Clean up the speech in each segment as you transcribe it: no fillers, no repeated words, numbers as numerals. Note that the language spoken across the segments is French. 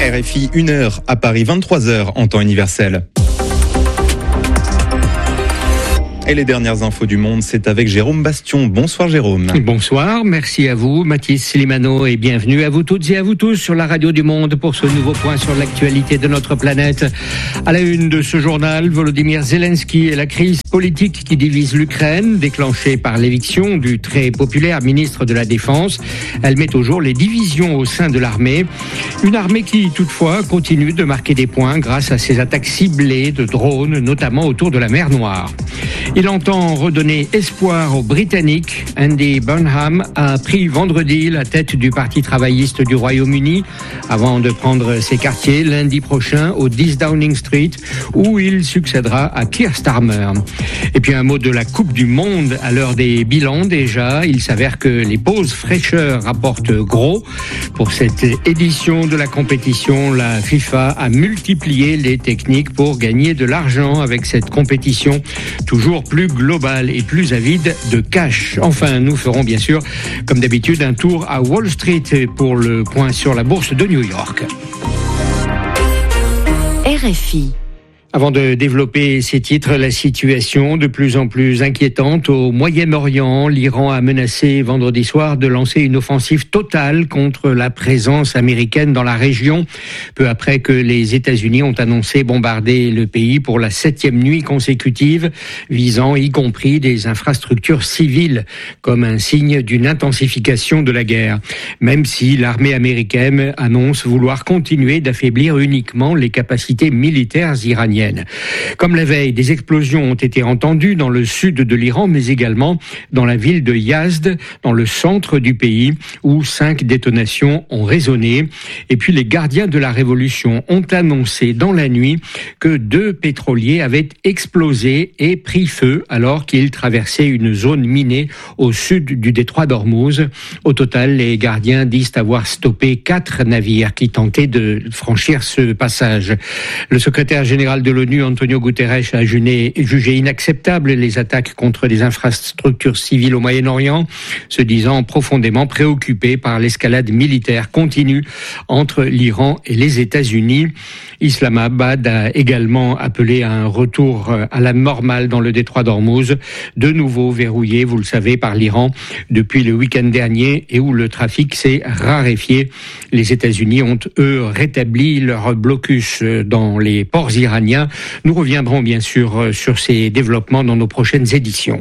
RFI 1h à Paris, 23h en temps universel. Et les dernières infos du monde, c'est avec Jérôme Bastion. Bonsoir Jérôme. Bonsoir, merci à vous Mathis Slimano et bienvenue à vous toutes et à vous tous sur la radio du monde pour ce nouveau point sur l'actualité de notre planète. À la une de ce journal, Volodymyr Zelensky et la crise politique qui divise l'Ukraine, déclenchée par l'éviction du très populaire ministre de la Défense. Elle met au jour les divisions au sein de l'armée. Une armée qui toutefois continue de marquer des points grâce à ses attaques ciblées de drones, notamment autour de la mer Noire. Il entend redonner espoir aux Britanniques. Andy Burnham a pris vendredi la tête du Parti travailliste du Royaume-Uni avant de prendre ses quartiers lundi prochain au 10 Downing Street où il succédera à Keir Starmer. Et puis un mot de la Coupe du Monde à l'heure des bilans déjà. Il s'avère que les pauses fraîcheurs rapportent gros. Pour cette édition de la compétition, la FIFA a multiplié les techniques pour gagner de l'argent avec cette compétition toujours plus global et plus avide de cash. Enfin, nous ferons bien sûr, comme d'habitude, un tour à Wall Street pour le point sur la bourse de New York. RFI. Avant de développer ces titres, la situation de plus en plus inquiétante au Moyen-Orient. L'Iran a menacé vendredi soir de lancer une offensive totale contre la présence américaine dans la région, peu après que les États-Unis ont annoncé bombarder le pays pour la 7e nuit consécutive, visant y compris des infrastructures civiles, comme un signe d'une intensification de la guerre. Même si l'armée américaine annonce vouloir continuer d'affaiblir uniquement les capacités militaires iraniennes. Comme la veille, des explosions ont été entendues dans le sud de l'Iran, mais également dans la ville de Yazd, dans le centre du pays, où 5 détonations ont résonné. Et puis les gardiens de la révolution ont annoncé dans la nuit que 2 pétroliers avaient explosé et pris feu alors qu'ils traversaient une zone minée au sud du détroit d'Ormuz. Au total, les gardiens disent avoir stoppé 4 navires qui tentaient de franchir ce passage. Le secrétaire général de l'ONU, Antonio Guterres, a jugé inacceptable les attaques contre des infrastructures civiles au Moyen-Orient, se disant profondément préoccupé par l'escalade militaire continue entre l'Iran et les États-Unis. Islamabad a également appelé à un retour à la normale dans le détroit d'Ormuz, de nouveau verrouillé, vous le savez, par l'Iran depuis le week-end dernier et où le trafic s'est raréfié. Les États-Unis ont, eux, rétabli leur blocus dans les ports iraniens. Nous reviendrons bien sûr sur ces développements dans nos prochaines éditions.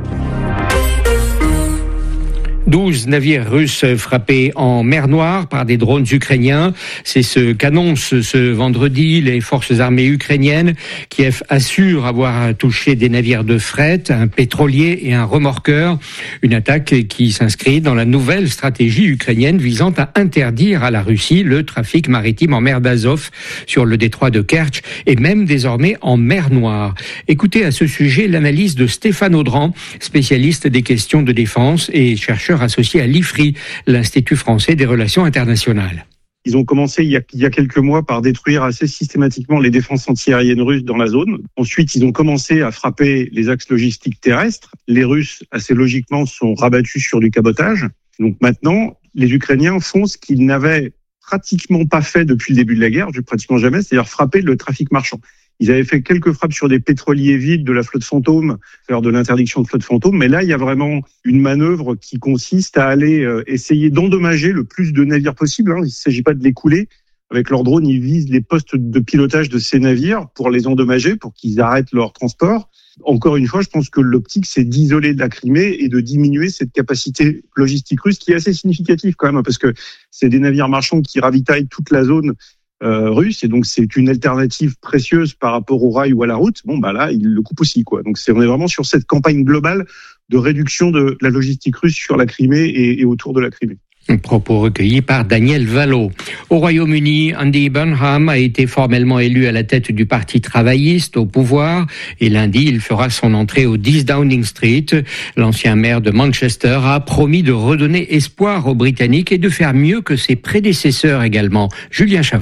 12 navires russes frappés en mer Noire par des drones ukrainiens. C'est ce qu'annoncent ce vendredi les forces armées ukrainiennes. Kiev assure avoir touché des navires de fret, un pétrolier et un remorqueur. Une attaque qui s'inscrit dans la nouvelle stratégie ukrainienne visant à interdire à la Russie le trafic maritime en mer d'Azov, sur le détroit de Kerch et même désormais en mer Noire. Écoutez à ce sujet l'analyse de Stéphane Audran, spécialiste des questions de défense et chercheur associé à l'IFRI, l'Institut français des relations internationales. Ils ont commencé il y a quelques mois par détruire assez systématiquement les défenses antiaériennes russes dans la zone. Ensuite, ils ont commencé à frapper les axes logistiques terrestres. Les Russes, assez logiquement, sont rabattus sur du cabotage. Donc maintenant, les Ukrainiens font ce qu'ils n'avaient pratiquement pas fait depuis le début de la guerre, pratiquement jamais, c'est-à-dire frapper le trafic marchand. Ils avaient fait quelques frappes sur des pétroliers vides de la flotte fantôme, lors de l'interdiction de flotte fantôme, mais là, il y a vraiment une manœuvre qui consiste à aller essayer d'endommager le plus de navires possible. Il ne s'agit pas de les couler. Avec leurs drones, ils visent les postes de pilotage de ces navires pour les endommager, pour qu'ils arrêtent leur transport. Encore une fois, je pense que l'optique, c'est d'isoler de la Crimée et de diminuer cette capacité logistique russe qui est assez significative quand même, parce que c'est des navires marchands qui ravitaillent toute la zone russe, et donc c'est une alternative précieuse par rapport au rail ou à la route. Là, il le coupe aussi, quoi. Donc on est vraiment sur cette campagne globale de réduction de la logistique russe sur la Crimée et autour de la Crimée. Propos recueillis par Daniel Vallot. Au Royaume-Uni, Andy Burnham a été formellement élu à la tête du Parti travailliste au pouvoir et lundi, il fera son entrée au 10 Downing Street. L'ancien maire de Manchester a promis de redonner espoir aux Britanniques et de faire mieux que ses prédécesseurs également. Julien Chavannes.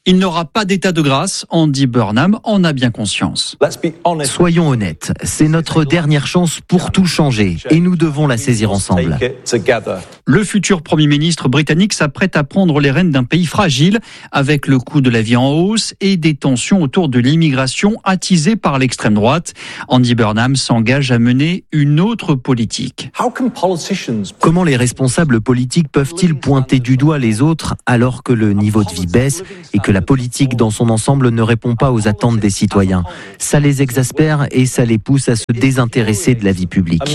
Il n'aura pas d'état de grâce, Andy Burnham en a bien conscience. Soyons honnêtes, c'est notre dernière chance pour tout changer et nous devons la saisir ensemble. Le futur Premier ministre britannique s'apprête à prendre les rênes d'un pays fragile avec le coût de la vie en hausse et des tensions autour de l'immigration attisées par l'extrême droite. Andy Burnham s'engage à mener une autre politique. Comment les responsables politiques peuvent-ils pointer du doigt les autres alors que le niveau de vie baisse et que la politique dans son ensemble ne répond pas aux attentes des citoyens? Ça les exaspère et ça les pousse à se désintéresser de la vie publique.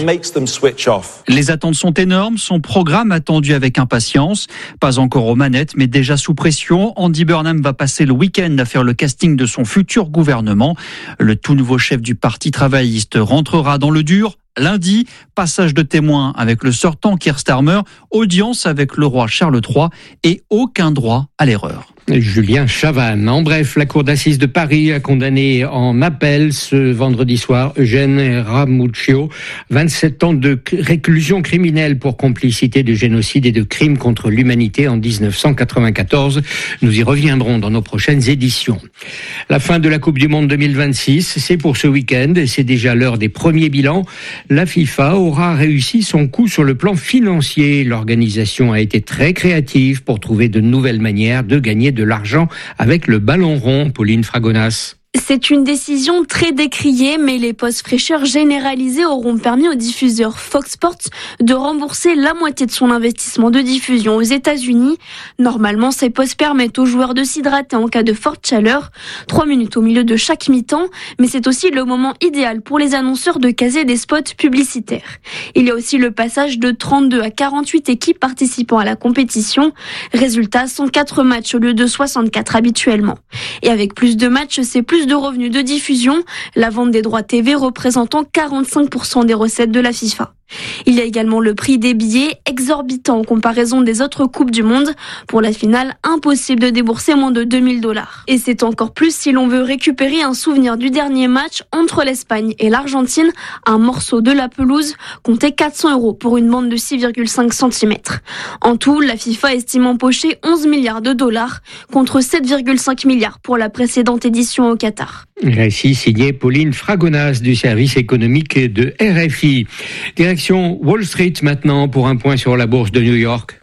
Les attentes sont énormes, son programme attendu avec impatience. Pas encore aux manettes, mais déjà sous pression. Andy Burnham va passer le week-end à faire le casting de son futur gouvernement. Le tout nouveau chef du Parti travailliste rentrera dans le dur. Lundi, passage de témoin avec le sortant Keir Starmer, audience avec le roi Charles III et aucun droit à l'erreur. Julien Chavannes. En bref, la cour d'assises de Paris a condamné en appel ce vendredi soir Eugène Ramuccio, 27 ans de réclusion criminelle pour complicité de génocide et de crimes contre l'humanité en 1994. Nous y reviendrons dans nos prochaines éditions. La fin de la Coupe du Monde 2026, c'est pour ce week-end et c'est déjà l'heure des premiers bilans. La FIFA aura réussi son coup sur le plan financier. L'organisation a été très créative pour trouver de nouvelles manières de gagner de l'argent avec le ballon rond. Pauline Fragonas. C'est une décision très décriée, mais les postes fraîcheurs généralisés auront permis au diffuseur Fox Sports de rembourser la moitié de son investissement de diffusion aux États-Unis. Normalement, ces postes permettent aux joueurs de s'hydrater en cas de forte chaleur, 3 minutes au milieu de chaque mi-temps, mais c'est aussi le moment idéal pour les annonceurs de caser des spots publicitaires. Il y a aussi le passage de 32 à 48 équipes participant à la compétition. Résultat, 104 matchs au lieu de 64 habituellement. Et avec plus de matchs, c'est plus de revenus de diffusion, la vente des droits TV représentant 45% des recettes de la FIFA. Il y a également le prix des billets, exorbitant en comparaison des autres Coupes du Monde. Pour la finale, impossible de débourser moins de $2000. Et c'est encore plus si l'on veut récupérer un souvenir du dernier match entre l'Espagne et l'Argentine. Un morceau de la pelouse comptait 400 € pour une bande de 6,5 cm. En tout, la FIFA estime empocher $11 milliards contre 7,5 milliards pour la précédente édition au Qatar. Récit signé Pauline Fragonas du service économique de RFI. Direction Wall Street maintenant pour un point sur la bourse de New York.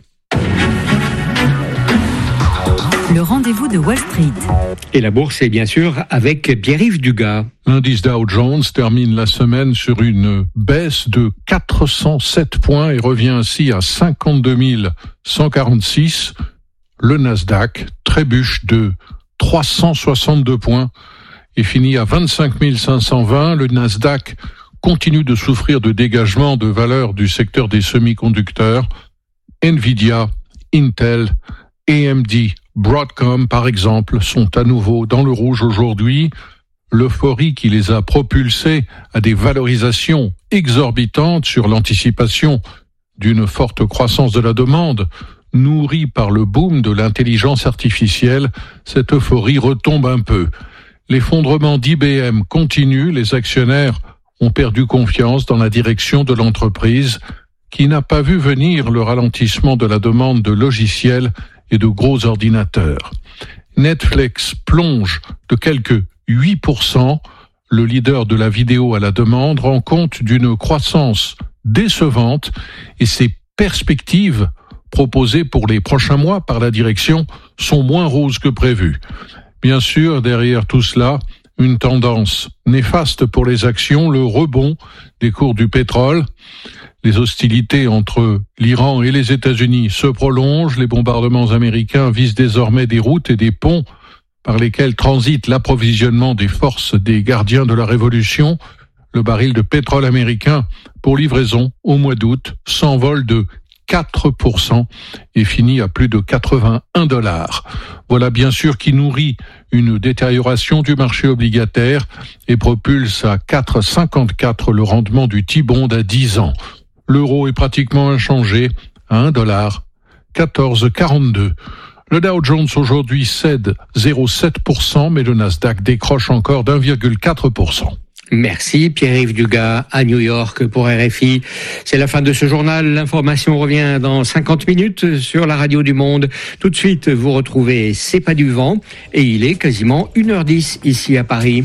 Le rendez-vous de Wall Street. Et la bourse est bien sûr avec Pierre-Yves Dugas. L'indice Dow Jones termine la semaine sur une baisse de 407 points et revient ainsi à 52 146. Le Nasdaq trébuche de 362 points et finit à 25 520. Le Nasdaq continue de souffrir de dégagement de valeurs du secteur des semi-conducteurs. Nvidia, Intel, AMD, Broadcom, par exemple, sont à nouveau dans le rouge aujourd'hui. L'euphorie qui les a propulsés à des valorisations exorbitantes sur l'anticipation d'une forte croissance de la demande, nourrie par le boom de l'intelligence artificielle, cette euphorie retombe un peu. L'effondrement d'IBM continue, les actionnaires ont perdu confiance dans la direction de l'entreprise qui n'a pas vu venir le ralentissement de la demande de logiciels et de gros ordinateurs. Netflix plonge de quelques 8%. Le leader de la vidéo à la demande rend compte d'une croissance décevante et ses perspectives proposées pour les prochains mois par la direction sont moins roses que prévu. Bien sûr, derrière tout cela, une tendance néfaste pour les actions, le rebond des cours du pétrole. Les hostilités entre l'Iran et les États-Unis se prolongent. Les bombardements américains visent désormais des routes et des ponts par lesquels transite l'approvisionnement des forces des gardiens de la Révolution. Le baril de pétrole américain pour livraison au mois d'août s'envole de 4% et finit à plus de $81. Voilà bien sûr qui nourrit une détérioration du marché obligataire et propulse à 4,54 le rendement du T-bond à 10 ans. L'euro est pratiquement inchangé à $1,1442. Le Dow Jones aujourd'hui cède 0,7%, mais le Nasdaq décroche encore d'1,4%. Merci Pierre-Yves Dugas à New York pour RFI. C'est la fin de ce journal. L'information revient dans 50 minutes sur la radio du Monde. Tout de suite, vous retrouvez C'est pas du vent et il est quasiment 1h10 ici à Paris.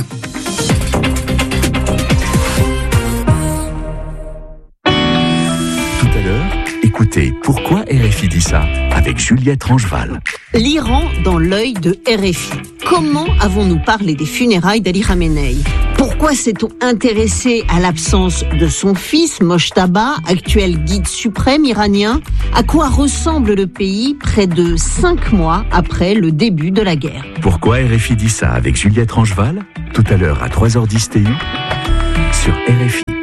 Tout à l'heure, écoutez Pourquoi RFI dit ça avec Juliette Rangeval. L'Iran dans l'œil de RFI. Comment avons-nous parlé des funérailles d'Ali Khamenei ? Pourquoi s'est-on intéressé à l'absence de son fils, Mojtaba, actuel guide suprême iranien ? À quoi ressemble le pays près de 5 mois après le début de la guerre ? Pourquoi RFI dit ça avec Juliette Rangeval ? Tout à l'heure à 3h10 TU sur RFI.